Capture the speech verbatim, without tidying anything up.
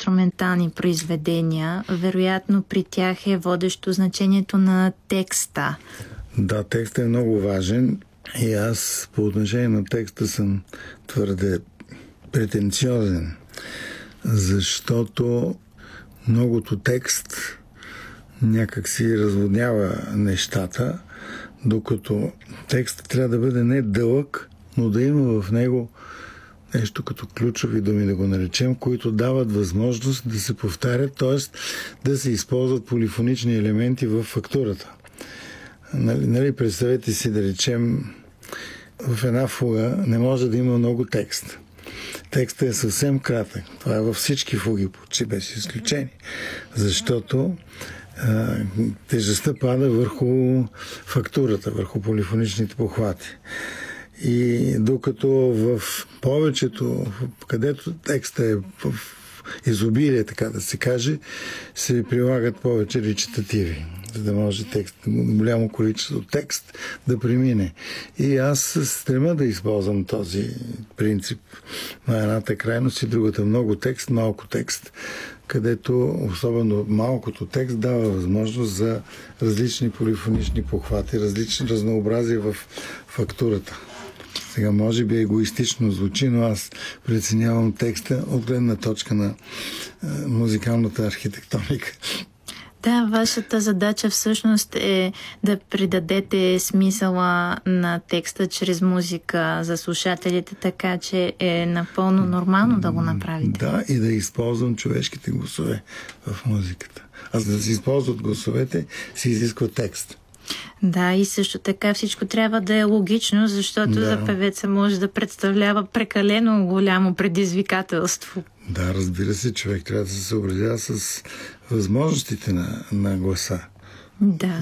инструментални произведения, вероятно при тях е водещо значението на текста. Да, текстът е много важен и аз по отношение на текста съм твърде претенциозен, защото многото текст някак си разводнява нещата, докато текстът трябва да бъде не дълъг, но да има в него нещо като ключови думи, да го наречем, които дават възможност да се повтарят, т.е. да се използват полифонични елементи в фактурата. Нали, нали, представете си, да речем, в една фуга не може да има много текст. Текстът е съвсем кратък. Това е във всички фуги, почти без изключение. Защото а, тежестта пада върху фактурата, върху полифоничните похвати. И докато в повечето, където текста е в изобилие, така да се каже, се прилагат повече речитативи, за да може текст, голямо количество текст да премине. И аз стрема да използвам този принцип на едната крайност и другата. Много текст, малко текст, където особено малкото текст дава възможност за различни полифонични похвати, различни разнообразия в фактурата. Сега може би егоистично звучи, но аз преценявам текста от гледна точка на е, музикалната архитектоника. Да, вашата задача всъщност е да придадете смисъла на текста чрез музика за слушателите, така че е напълно нормално да го направите. Да, и да използвам човешките гласове в музиката. А за да се използват гласовете, се изисква текст. Да, и също така всичко трябва да е логично, защото да. За певеца може да представлява прекалено голямо предизвикателство. Да, разбира се, човек трябва да се съобразява с възможностите на, на гласа. Да.